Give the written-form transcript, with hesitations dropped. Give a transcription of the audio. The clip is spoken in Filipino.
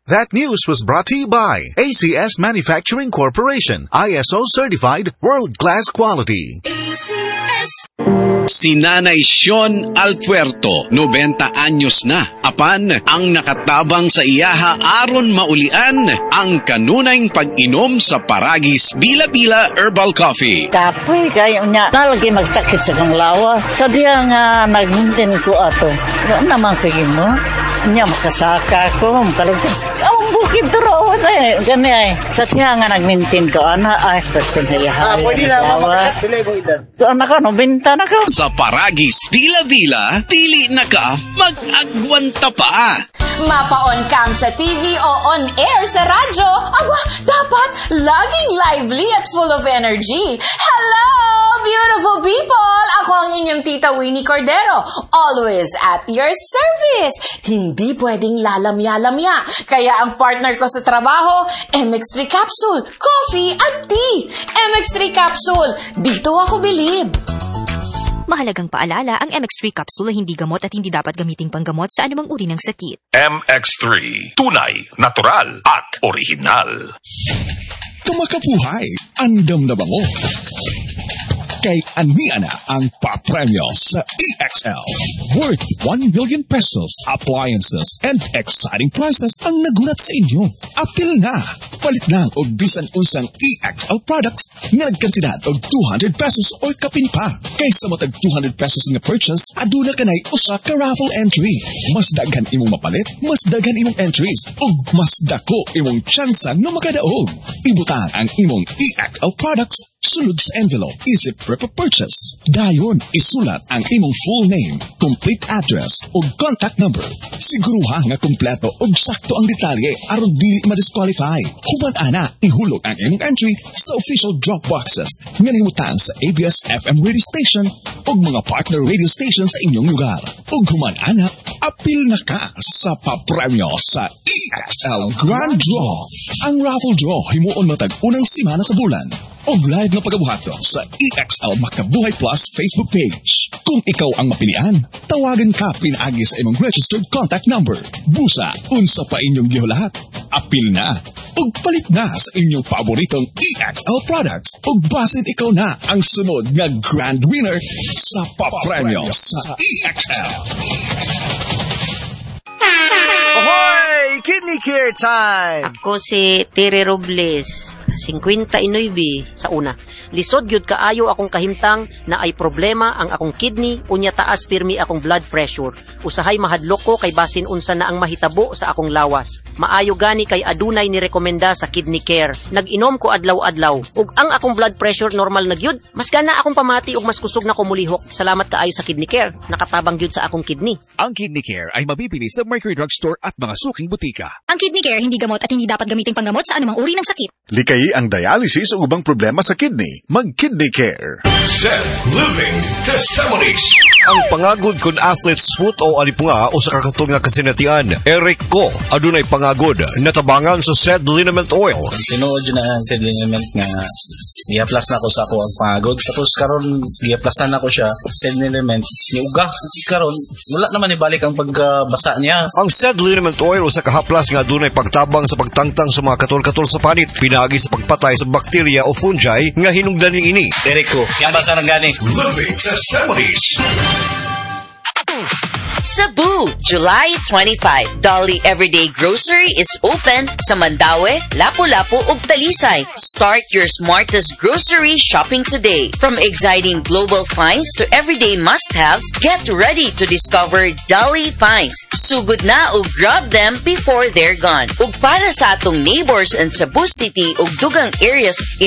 That news was brought to you by ACS Manufacturing Corporation, ISO certified world-class quality. ACS. Si Nanay Sean Alpuerto, 90 anyos na. Apan, ang nakatabang sa iyaha aron maulian ang kanunayng pag-inom sa Paragis Bila-Bila Herbal Coffee. Kapoy kayo niya. Nalagi magsakit sa kong lawa. Sadya nga nagmintin ko ato. Ano naman kayo mo? Niya makasaka ko. Makalagsak. Ang bukid turoon eh. Gani ay. Sadya nga nagmintin ko. Ana ay. Pwede na mga pilay mo idan. So anak ko, binta na ko. Sa Paragis Bila-Bila, dili na ka mag-agwanta pa. Mapaon kang sa TV o on air sa radyo, aba, dapat laging lively at full of energy. Hello, beautiful people! Ako ang inyong tita Winnie Cordero, always at your service. Hindi pwedeng lalamya-lamya. Kaya ang partner ko sa trabaho, MX3 Capsule, coffee at tea. MX3 Capsule, dito ako bilib. Mahalagang paalala, ang MX3 capsule ay hindi gamot at hindi dapat gamiting panggamot sa anumang uri ng sakit. MX3, tunay, natural, at original. Kumakabuhay, andam na bango. Kay Ania na ang papremyo sa EXL. Worth 1 million pesos, appliances, and exciting prizes ang nagulat sa inyo. Apil na! Palit lang og bisan unsang EXL products nga nagkantidad og 200 pesos o kapin pa. Kaysa matag 200 pesos nga purchase, aduna kanay usa ka raffle entry. Mas daghan imong mapalit, mas daghan imong entries, ug mas dako imong tsansa nga makadaog. Ibutan ang imong EXL products sulod sa envelope, isip prep purchase. Dayon, isulat ang imong full name, complete address, o contact number. Siguruha nga kumpleto o sakto ang detalye aron dili ma-disqualify. Human ana, ihulog ang imong entry sa official drop boxes nga nahimutang sa ABS-FM radio station o mga partner radio station sa inyong lugar. Ug human ana, apil na ka sa papremyo sa EXL Grand Draw. Ang raffle draw himuon matag unang simana sa bulan. O live na pagkabuhato sa EXL Makabuhay Plus Facebook page. Kung ikaw ang mapilian, tawagan ka pinaagi sa imong registered contact number. Busa, unsa pa inyong gihulahat. Apil na, ug palit na sa inyong paboritong EXL products. Ug basin ikaw na ang sunod nga grand winner sa papremyo sa EXL. Ahoy! Kidney Care time! Ako si Tere Robles, 59 sa una. Lisod gyud kaayo akong kahimtang na ay problema ang akong kidney unya taas pirmi akong blood pressure. Usahay mahadlok ko kay basin unsa na ang mahitabo sa akong lawas. Maayo gani kay adunay ni rekomenda sa Kidney Care. Nag-inom ko adlaw-adlaw ug ang akong blood pressure normal na gyud. Mas gana akong pamati ug mas kusog na ko mulihok. Salamat kaayo sa Kidney Care. Nakatabang gyud sa akong kidney. Ang Kidney Care ay mabibili sa Mercury Drugstore at mga suking butika. Ang Kidney Care hindi gamot at hindi dapat gamiting panggamot sa anumang uri ng sakit. Likayi ang dialysis o ubang problema sa kidney. Mag-Kidney Care. Set Living Testimonies. Ang pangagod kun athletes foot o alipunga o sa kakatong nga kasinatian, Eric ko, adunay pangagod, natabangan sa Sed Liniment Oil. Tinuod na ang Sed Liniment nga i-plus na ko sa ako ang pangagod. Tapos karon i-plusan na ko siya, Sed Liniment, niuga. Karon, wala naman ibalik ang pagbasa niya. Ang Sed Liniment Oil o sa kahaplas nga adunay pagtabang sa pagtangtang sa mga katol-katol sa panit, pinagi sa pagpatay sa bakterya o fungi nga hinungdan ni ini. Eric ko, yan basa ng gani. Living Testimonies. Cebu, July 25. Dolly Everyday Grocery is open sa Mandaue, Lapu-Lapu ug Talisay. Start your smartest grocery shopping today. From exciting global finds to everyday must-haves, get ready to discover Dolly finds. Sugod na ug grab them before they're gone. Ug para sa atong neighbors in Cebu City ug dugang areas